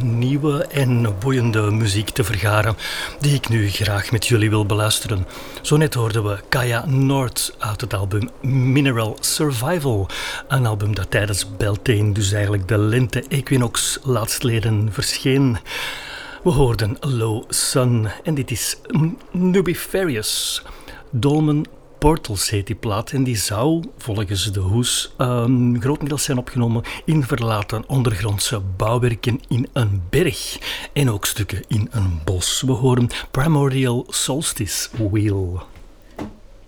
nieuwe en boeiende muziek te vergaren die ik nu graag met jullie wil beluisteren. Zo net hoorden we Kaya North uit het album Mineral Survival. Een album dat tijdens Beltane, dus eigenlijk de lente-equinox, laatstleden verscheen. We hoorden Low Sun en dit is Nubifarious. Dolmen Portals heet die plaat en die zou, volgens de Hoes, grotendeels zijn opgenomen in verlaten ondergrondse bouwwerken in een berg en ook stukken in een bos. We horen Primordial Solstice Wheel.